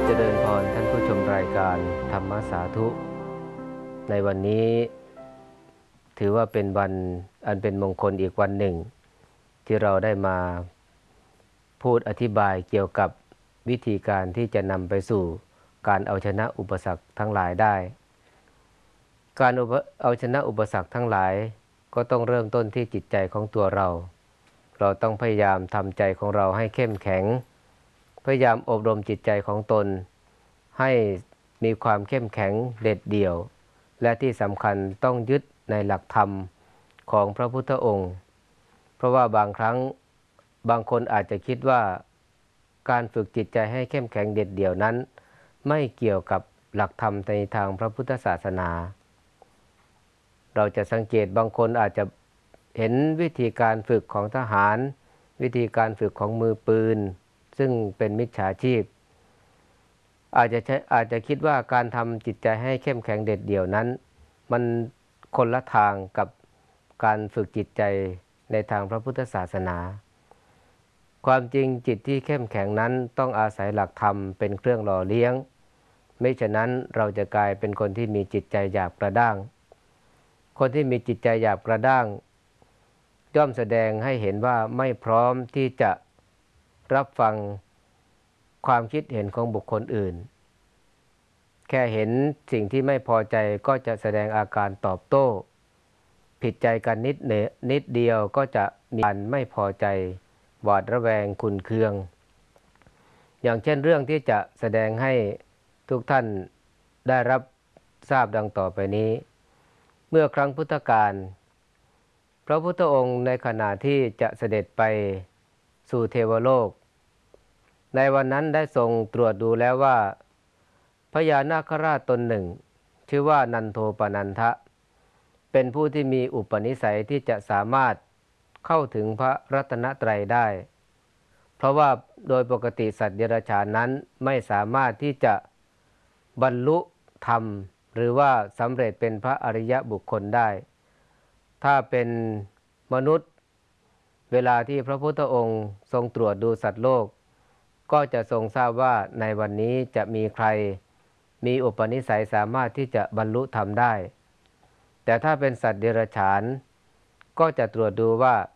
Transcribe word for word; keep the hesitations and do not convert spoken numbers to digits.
เจริญพรท่านผู้ชมรายการธรรมสาธุในวันนี้ถือว่าเป็นวันอันเป็นมงคลอีกวันหนึ่งที่เราได้มาพูดอธิบายเกี่ยวกับวิธีการที่จะนำไปสู่การเอาชนะอุปสรรคทั้งหลายได้การเอาชนะอุปสรรคทั้งหลายก็ต้องเริ่มต้นที่จิตใจของตัวเราเราต้องพยายามทำใจของเราให้เข้มแข็งพยายามอบรมจิตใจของตนให้มีความเข้มแข็งเด็ดเดี่ยวและที่สำคัญต้องยึดในหลักธรรมของพระพุทธองค์เพราะว่าบางครั้งบางคนอาจจะคิดว่าการฝึกจิตใจให้เข้มแข็งเด็ดเดี่ยวนั้นไม่เกี่ยวกับหลักธรรมในทางพระพุทธศาสนาเราจะสังเกตบางคนอาจจะเห็นวิธีการฝึกของทหารวิธีการฝึกของมือปืนซึ่งเป็นมิจฉาชีพอาจจะอาจจะคิดว่าการทำจิตใจให้เข้มแข็งเด็ดเดี่ยวนั้นมันคนละทางกับการฝึกจิตใจในทางพระพุทธศาสนาความจริงจิตที่เข้มแข็งนั้นต้องอาศัยหลักธรรมเป็นเครื่องหล่อเลี้ยงไม่ฉะนั้นเราจะกลายเป็นคนที่มีจิตใจหยาบกระด้างคนที่มีจิตใจหยาบกระด้างย่อมแสดงให้เห็นว่าไม่พร้อมที่จะรับฟังความคิดเห็นของบุคคลอื่นแค่เห็นสิ่งที่ไม่พอใจก็จะแสดงอาการตอบโต้ผิดใจกันนิดเนนิดเดียวก็จะมีการไม่พอใจหวาดระแวงขุ่นเคืองอย่างเช่นเรื่องที่จะแสดงให้ทุกท่านได้รับทราบดังต่อไปนี้เมื่อครั้งพุทธกาลพระพุทธองค์ในขณะที่จะเสด็จไปสู่เทวโลกในวันนั้นได้ทรงตรวจดูแล้วว่าพญานาคราชตนหนึ่งชื่อว่านันโทปนันทะเป็นผู้ที่มีอุปนิสัยที่จะสามารถเข้าถึงพระรัตนตรัยได้เพราะว่าโดยปกติสัตว์เดรัจฉานนั้นไม่สามารถที่จะบรรลุธรรมหรือว่าสำเร็จเป็นพระอริยบุคคลได้ถ้าเป็นมนุษย์เวลาที่พระพุทธองค์ทรงตรวจดูสัตว์โลกก็จะทรงทราบว่าในวันนี้จะมีใครมีอุปนิสัยสามารถที่จะบรรลุธรรมได้แต่ถ้าเป็นสัตว์เดรัจฉานก็จะตรวจดูว่า